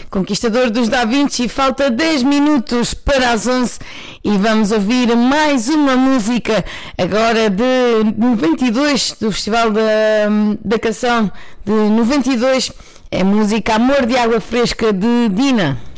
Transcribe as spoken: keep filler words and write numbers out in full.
Conquistador dos Da Vinci, falta dez minutos para as onze e vamos ouvir mais uma música agora de noventa e dois, do Festival da, da Canção de noventa e dois, é a música Amor de Água Fresca de Dina.